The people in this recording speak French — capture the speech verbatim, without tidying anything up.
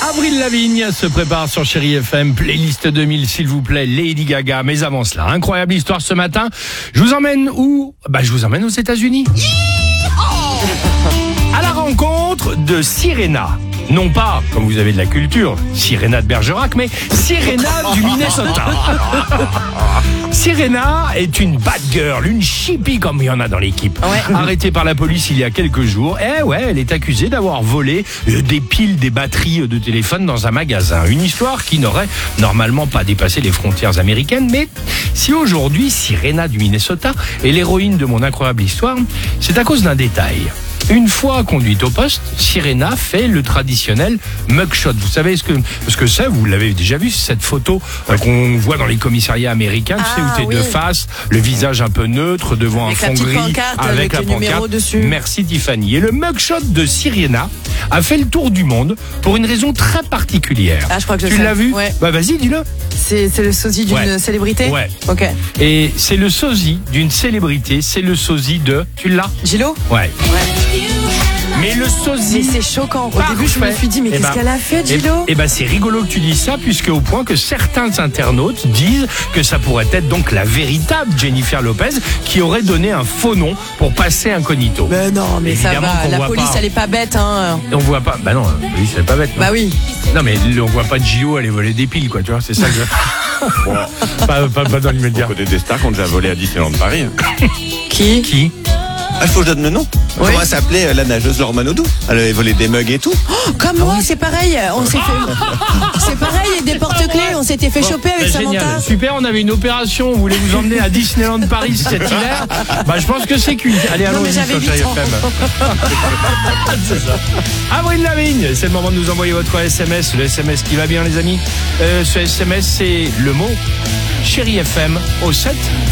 Avril Lavigne se prépare sur Chéri F M, playlist deux mille s'il vous plaît, Lady Gaga. Mais avant cela, incroyable histoire ce matin. Je vous emmène où? Bah je vous emmène aux États-Unis. À la rencontre de Sirena. Non pas, comme vous avez de la culture, Sirena de Bergerac, mais Sirena du Minnesota. Sirena est une bad girl, une chippie comme il y en a dans l'équipe. Ouais. Arrêtée par la police il y a quelques jours. Eh ouais, elle est accusée d'avoir volé euh, des piles, des batteries de téléphone dans un magasin. Une histoire qui n'aurait normalement pas dépassé les frontières américaines. Mais si aujourd'hui Sirena du Minnesota est l'héroïne de mon incroyable histoire, c'est à cause d'un détail. Une fois conduite au poste, Sirena fait le traditionnel mugshot. Vous savez ce que ce que c'est? Vous l'avez déjà vu, cette photo euh, qu'on voit dans les commissariats américains, ah, tu sais, où t'es oui. de face, le visage un peu neutre, devant avec un fond gris, pancarte, avec, avec un pancarte dessus. Merci Tiffany. Et le mugshot de Sirena a fait le tour du monde pour une raison très particulière. Ah, je crois que je tu sais. l'as vu? Ouais. Bah vas-y, dis-le. C'est, c'est le sosie d'une ouais. célébrité? Ouais. Ok. Et c'est le sosie d'une célébrité, c'est le sosie de... Tu l'as? Gilo? Ouais. Ouais. Mais le sosie... Mais c'est choquant. Au Parfait. début, je me suis dit, mais qu'est-ce bah, qu'elle a fait, Gilo? Eh ben, c'est rigolo que tu dises ça, puisque au point que certains internautes disent que ça pourrait être donc la véritable Jennifer Lopez qui aurait donné un faux nom pour passer incognito. Mais non, mais évidemment, ça va. La police, pas... elle est pas bête, hein. On voit pas. Bah non, la police, elle est pas bête. Non. Bah oui. Non, mais on voit pas de Gio aller voler des piles, quoi, tu vois, c'est ça que je... Bon, pas, pas, pas dans l'immédiat. On connaît des stars qu'on a déjà volé à Disneyland Paris. Qui? Qui? Ah, il faut que je donne le nom. Oui. Comment elle s'appelait, la nageuse Laure Manodou? Elle avait volé des mugs et tout. Oh, comme moi, c'est pareil. On s'est fait... C'est pareil, des porte-clés. On s'était fait bon, choper avec bah, Samantha. Super, on avait une opération. On voulait vous emmener à Disneyland Paris cet hiver. Bah, je pense que c'est cuit. Allez, allons-y sur Chéri F M. C'est ça. Avril Lavigne, c'est le moment de nous envoyer votre S M S. Le S M S qui va bien, les amis. Euh, ce S M S, c'est le mot Chéri F M au sept